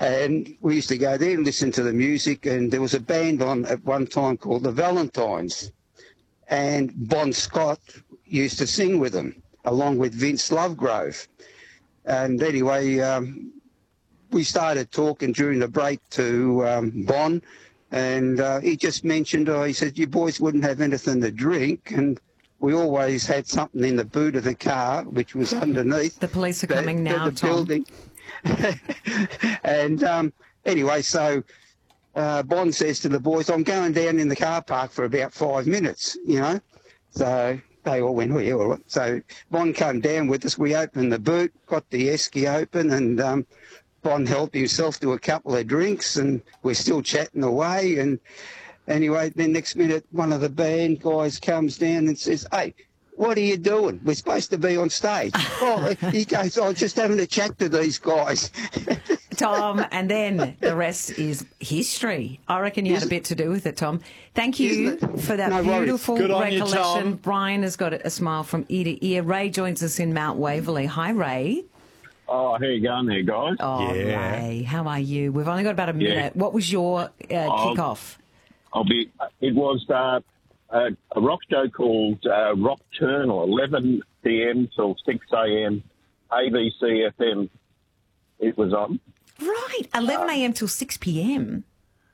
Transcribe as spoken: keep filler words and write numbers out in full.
And we used to go there and listen to the music, and there was a band on at one time called the Valentines, and Bon Scott used to sing with them, along with Vince Lovegrove. And anyway, um, we started talking during the break to um, Bon, and uh, he just mentioned, oh, he said, you boys wouldn't have anything to drink, and we always had something in the boot of the car, which was underneath. The police are the, coming now, the Tom. building. And um, anyway, so uh, Bon says to the boys, I'm going down in the car park for about five minutes, you know. So they all went, oh, yeah, all right. So Bon came down with us. We opened the boot, got the esky open, and um, Bon helped himself to a couple of drinks, and we're still chatting away. And anyway, then next minute, one of the band guys comes down and says, hey, what are you doing? We're supposed to be on stage. Oh, he goes, I was just having a chat to these guys. Tom, and then the rest is history. I reckon you had a bit to do with it, Tom. Thank you for that No worries. beautiful Good on you, recollection. Tom. Brian has got a smile from ear to ear. Ray joins us in Mount Waverley. Hi, Ray. Oh, how you going there, guys? Oh, Yeah. Ray, how are you? We've only got about a minute. Yeah. What was your uh, Oh. kick-off? I'll be. It was uh, a, a rock show called uh, Rockturnal, eleven p.m. till six a.m. A B C F M. It was on. Right, eleven a.m. till six p.m.